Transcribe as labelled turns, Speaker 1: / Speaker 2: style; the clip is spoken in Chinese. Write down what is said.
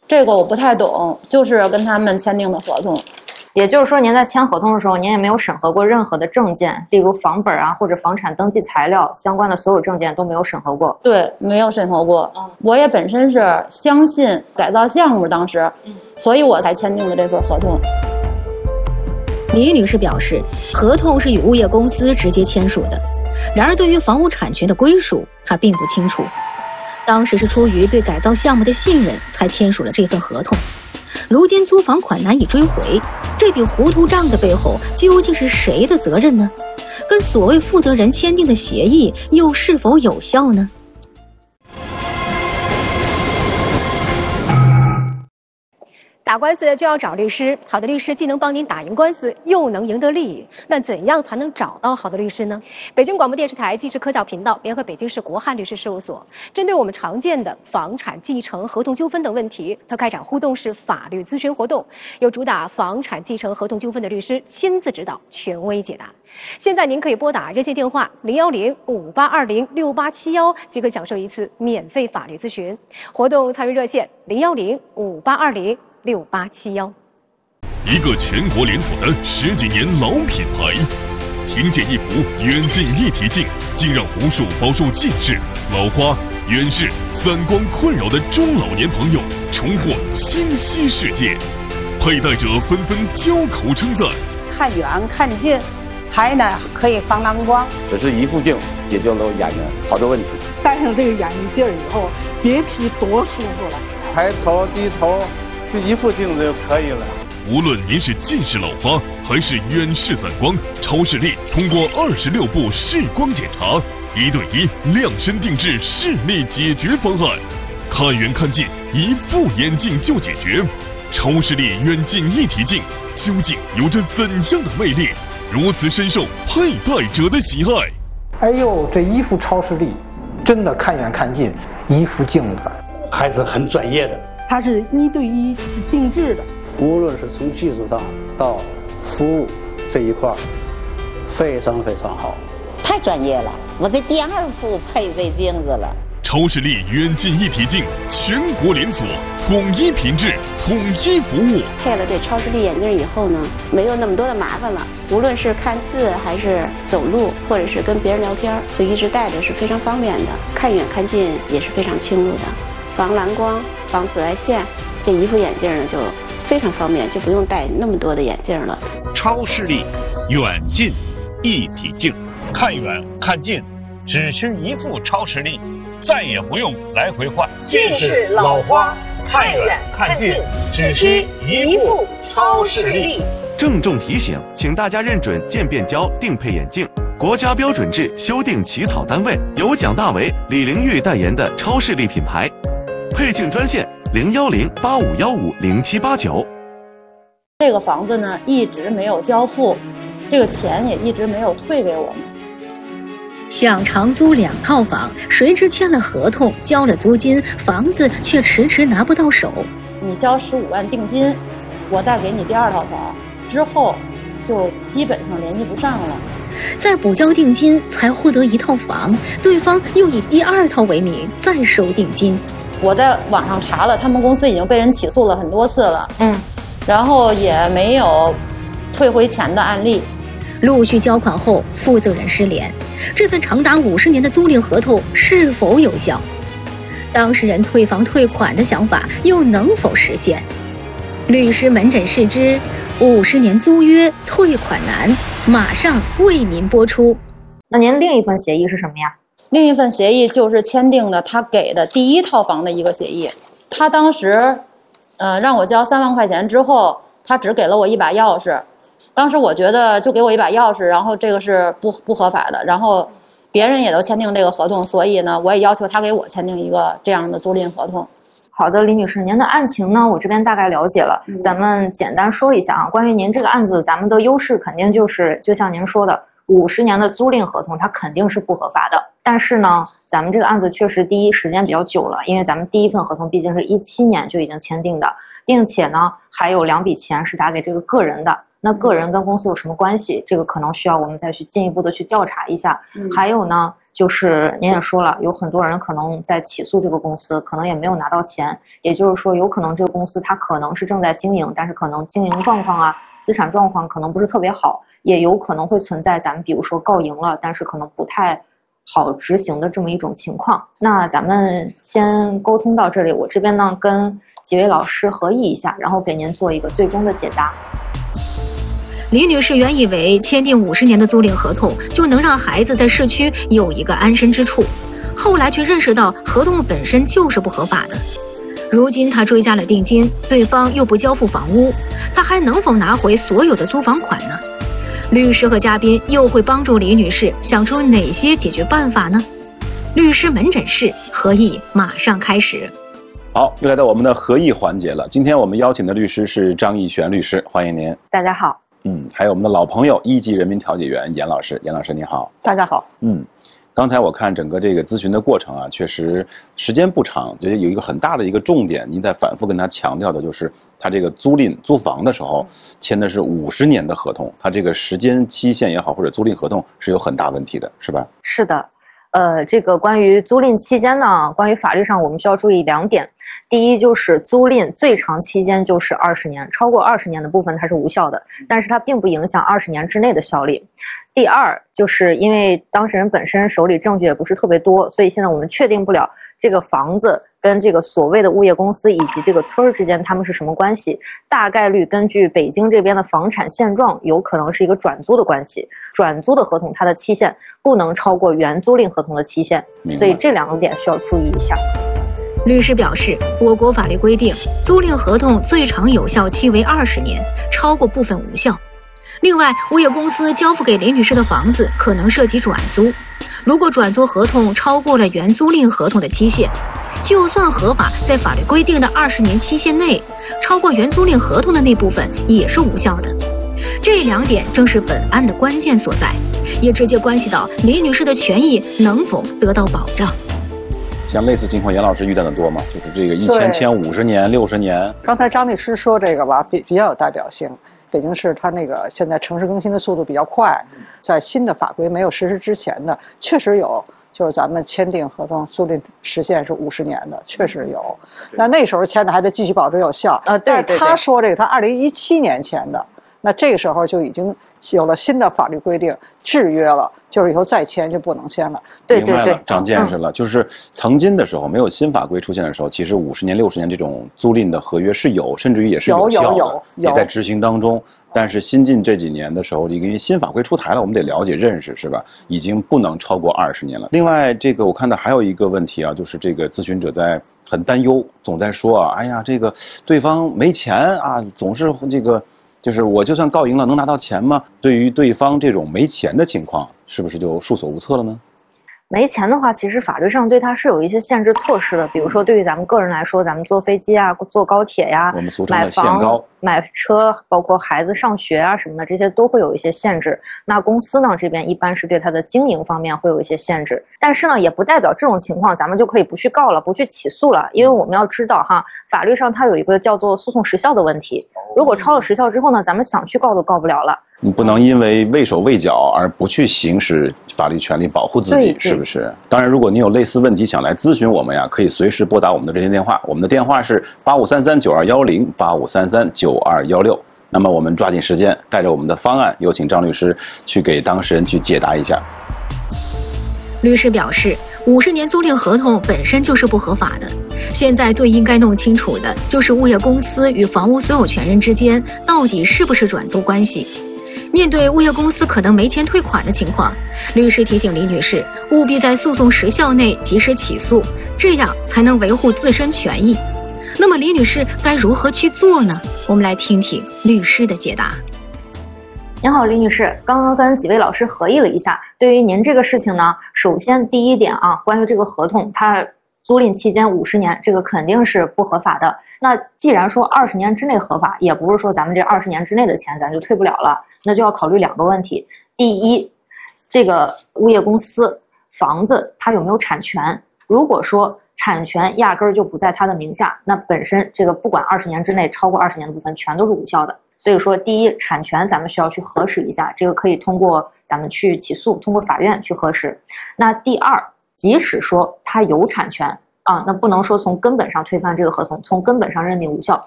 Speaker 1: 这个我不太懂，就是跟他们签订的合同。
Speaker 2: 也就是说，您在签合同的时候，您也没有审核过任何的证件，例如房本啊或者房产登记材料相关的所有证件都没有审核过。
Speaker 1: 对，没有审核过。我也本身是相信改造项目，当时，所以我才签订的这份合同。
Speaker 3: 李女士表示，合同是与物业公司直接签署的，然而对于房屋产权的归属，她并不清楚。当时是出于对改造项目的信任，才签署了这份合同。如今租房款难以追回，这笔糊涂账的背后究竟是谁的责任呢？跟所谓负责人签订的协议又是否有效呢？
Speaker 4: 打官司就要找律师，好的律师既能帮您打赢官司，又能赢得利益。那怎样才能找到好的律师呢？北京广播电视台纪实科教频道联合北京市国汉律师事务所，针对我们常见的房产继承、合同纠纷等问题，它开展互动式法律咨询活动，由主打房产继承、合同纠纷的律师亲自指导，权威解答。现在您可以拨打热线电话01058206871，即可享受一次免费法律咨询。活动参与热线01058206871。
Speaker 5: 一个全国连锁的10几年老品牌，凭借一幅远近一体镜，竟让无数饱受近视、老花、远视、散光困扰的中老年朋友重获清晰世界。佩戴者纷纷交口称赞：
Speaker 6: 看远看近，还呢可以防蓝光。
Speaker 7: 只是一副镜解决了眼睛好多问题。
Speaker 8: 戴上这个眼镜以后，别提多舒服了。
Speaker 9: 抬头低头就一副镜子就可以了。
Speaker 5: 无论您是近视老花还是远视散光，超视力通过26步视光检查，1对1量身定制视力解决方案，看远看近一副眼镜就解决。超视力远近一体镜究竟有着怎样的魅力，如此深受佩戴者的喜爱？
Speaker 10: 哎呦，这一副超视力真的看远看近，一副镜子
Speaker 11: 还是很专业的。
Speaker 8: 它是1对1定制的，
Speaker 12: 无论是从技术上到服务这一块，非常非常好，
Speaker 13: 太专业了。我这第2副配这镜子了。
Speaker 5: 超视力远近一体镜，全国连锁，统一品质，统一服务。
Speaker 14: 配了这超视力眼镜以后呢，没有那么多的麻烦了。无论是看字还是走路，或者是跟别人聊天，就一直戴着是非常方便的。看远看近也是非常清楚的。防蓝光、防紫外线，这一副眼镜呢就非常方便，就不用戴那么多的眼镜了。
Speaker 15: 超视力远近一体镜，看远看近只需一副超视力，再也不用来回换。
Speaker 16: 近视老花看远看近只需一副超视力。
Speaker 17: 郑重提醒，请大家认准渐变焦定配眼镜，国家标准制修订起草单位由蒋大为、李玲玉代言的超视力品牌。配镜专线01085150789。
Speaker 1: 这个房子呢一直没有交付，这个钱也一直没有退给我们。
Speaker 3: 想长租2套房，谁知签了合同，交了租金，房子却迟迟拿不到手。
Speaker 1: 你交15万定金，我再给你第2套房，之后就基本上联系不上了。
Speaker 3: 再补交定金才获得1套房，对方又以第2套为名再收定金。
Speaker 1: 我在网上查了，他们公司已经被人起诉了很多次了，然后也没有退回钱的案例。
Speaker 3: 陆续交款后，负责人失联，这份长达50年的租赁合同是否有效？当事人退房退款的想法又能否实现？律师门诊试之50年租约退款难，马上为您播出。
Speaker 2: 那您另一份协议是什么呀？
Speaker 1: 另一份协议就是签订的他给的第1套房的一个协议。他当时让我交3万块钱之后，他只给了我一把钥匙。当时我觉得就给我一把钥匙，然后这个是不合法的，然后别人也都签订这个合同，所以呢我也要求他给我签订一个这样的租赁合同。
Speaker 2: 好的，李女士，您的案情呢我这边大概了解了，咱们简单说一下啊。关于您这个案子，咱们的优势肯定就是就像您说的50年的租赁合同它肯定是不合法的。但是呢咱们这个案子确实第一时间比较久了，因为咱们第1份合同毕竟是17年就已经签订的，并且呢还有2笔钱是打给这个个人的。那个人跟公司有什么关系，这个可能需要我们再去进一步的去调查一下。还有呢就是您也说了，有很多人可能在起诉这个公司，可能也没有拿到钱，也就是说，有可能这个公司它可能是正在经营，但是可能经营状况啊、资产状况可能不是特别好，也有可能会存在咱们比如说告赢了，但是可能不太好执行的这么一种情况。那咱们先沟通到这里，我这边呢跟几位老师合议一下，然后给您做一个最终的解答。
Speaker 3: 李女士原以为签订50年的租赁合同就能让孩子在市区有一个安身之处，后来却认识到合同本身就是不合法的。如今她追加了定金，对方又不交付房屋，她还能否拿回所有的租房款呢？律师和嘉宾又会帮助李女士想出哪些解决办法呢？律师门诊室合议马上开始。
Speaker 18: 好，又来到我们的合议环节了。今天我们邀请的律师是张义璇律师，欢迎您。
Speaker 2: 大家好。
Speaker 18: 还有我们的老朋友一级人民调解员严老师，严老师你好。
Speaker 8: 大家好。
Speaker 18: 刚才我看整个这个咨询的过程啊，确实时间不长，觉得有一个很大的一个重点，您在反复跟他强调的就是他这个租房的时候签的是50年的合同，他这个时间期限也好，或者租赁合同是有很大问题的，是吧？
Speaker 2: 是的。这个关于租赁期间呢，关于法律上我们需要注意2点。第一就是租赁最长期间就是20年，超过20年的部分它是无效的，但是它并不影响20年之内的效力。第二就是因为当事人本身手里证据也不是特别多，所以现在我们确定不了这个房子跟这个所谓的物业公司以及这个村儿之间他们是什么关系。大概率根据北京这边的房产现状，有可能是一个转租的关系，转租的合同它的期限不能超过原租赁合同的期限，所以这2个点需要注意一下。
Speaker 3: 律师表示，我国法律规定租赁合同最长有效期为20年，超过部分无效。另外，物业公司交付给李女士的房子可能涉及转租，如果转租合同超过了原租赁合同的期限，就算合法，在法律规定的20年期限内，超过原租赁合同的那部分也是无效的。这2点正是本案的关键所在，也直接关系到李女士的权益能否得到保障。
Speaker 18: 像类似情况，严老师遇到的多吗？就是这个一签50年、60年。
Speaker 8: 刚才张律师说这个吧，比较有代表性。北京市它那个现在城市更新的速度比较快，在新的法规没有实施之前的，确实有，就是咱们签订合同租赁时限是50年的，确实有。那时候签的还得继续保持有效
Speaker 2: 啊。
Speaker 8: 但是他说这个，他2017年签的，那这个时候就已经有了新的法律规定，制约了，就是以后再签就不能签了。
Speaker 2: 对对对，
Speaker 18: 长见识了。就是曾经的时候，没有新法规出现的时候，其实50年、60年这种租赁的合约是有，甚至于也是有效的，也在执行当中。但是新近这几年的时候，因为新法规出台了，我们得了解认识，是吧？已经不能超过20年了。另外，这个我看到还有一个问题啊，就是这个咨询者在很担忧，总在说啊，哎呀，这个对方没钱啊，总是这个。就是我就算告赢了，能拿到钱吗？对于对方这种没钱的情况，是不是就束手无策了呢？
Speaker 2: 没钱的话，其实法律上对它是有一些限制措施的。比如说，对于咱们个人来说，咱们坐飞机啊、坐高铁呀、
Speaker 18: 我们俗称的限高、
Speaker 2: 买车，包括孩子上学啊什么的，这些都会有一些限制。那公司呢这边一般是对它的经营方面会有一些限制，但是呢，也不代表这种情况咱们就可以不去告了、不去起诉了，因为我们要知道哈，法律上它有一个叫做诉讼时效的问题。如果超了时效之后呢，咱们想去告都告不了了。
Speaker 18: 你不能因为畏手畏脚而不去行使法律权利保护自己，是不是？当然，如果你有类似问题想来咨询我们呀，可以随时拨打我们的热线电话，我们的电话是8533-9210，8533-9216。那么我们抓紧时间，带着我们的方案，有请张律师去给当事人去解答一下。
Speaker 3: 律师表示，50年租赁合同本身就是不合法的。现在最应该弄清楚的就是物业公司与房屋所有权人之间到底是不是转租关系。面对物业公司可能没钱退款的情况，律师提醒李女士务必在诉讼时效内及时起诉，这样才能维护自身权益。那么李女士该如何去做呢？我们来听听律师的解答。
Speaker 2: 您好，李女士，刚刚跟几位老师合议了一下，对于您这个事情呢，首先第一点啊，关于这个合同，它租赁期间50年，这个肯定是不合法的。那既然说20年之内合法，也不是说咱们这20年之内的钱咱就退不了了，那就要考虑2个问题。第一，这个物业公司房子它有没有产权？如果说产权压根儿就不在他的名下，那本身这个不管20年之内超过20年的部分全都是无效的。所以说，第一，产权咱们需要去核实一下，这个可以通过咱们去起诉，通过法院去核实。那第二，即使说他有产权啊，那不能说从根本上推翻这个合同，从根本上认定无效。